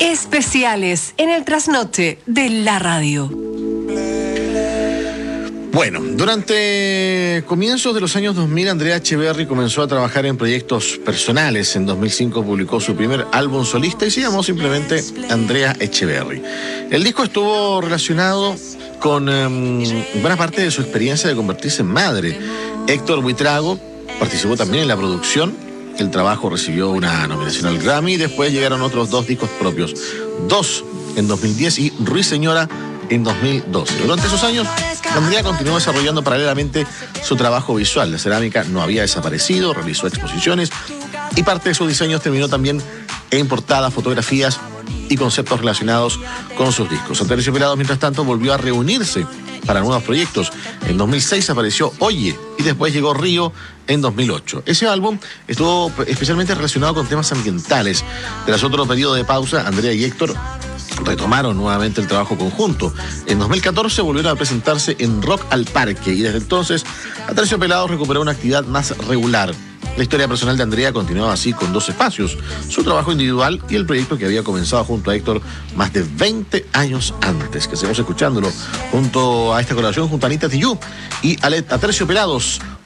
Especiales en el trasnoche de la radio. Bueno, durante comienzos de los años 2000, Andrea Echeverri comenzó a trabajar en proyectos personales. En 2005 publicó su primer álbum solista y se llamó simplemente Andrea Echeverri. El disco estuvo relacionado con buena parte de su experiencia de convertirse en madre. Héctor Buitrago participó también en la producción. El trabajo recibió una nominación al Grammy y después llegaron otros 2 discos propios. 2 en 2010 y Ruiseñora en 2012. Durante esos años, Andrea continuó desarrollando paralelamente su trabajo visual. La cerámica no había desaparecido, realizó exposiciones y parte de sus diseños terminó también en portadas, fotografías y conceptos relacionados con sus discos. Aterciopelados, mientras tanto, volvió a reunirse para nuevos proyectos. En 2006 apareció Oye y después llegó Río en 2008. Ese álbum estuvo especialmente relacionado con temas ambientales. Tras otro periodo de pausa, Andrea y Héctor retomaron nuevamente el trabajo conjunto. En 2014 volvieron a presentarse en Rock al Parque y desde entonces Aterciopelados recuperó una actividad más regular. La historia personal de Andrea continuaba así con 2 espacios, su trabajo individual y el proyecto que había comenzado junto a Héctor más de 20 años antes, que seguimos escuchándolo junto a esta colaboración junto a Anita Tijoux y Aterciopelados.